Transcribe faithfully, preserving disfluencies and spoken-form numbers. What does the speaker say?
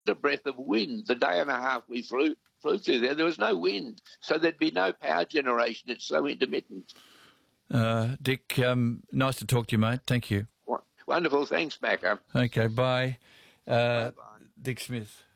a breath of wind. The day and a half we flew flew through there, there was no wind, so there'd be no power generation. It's so intermittent. Uh, Dick, um, nice to talk to you, mate. Thank you. Wonderful. Thanks, Macca. Okay, bye. Uh, Bye-bye. Dick Smith.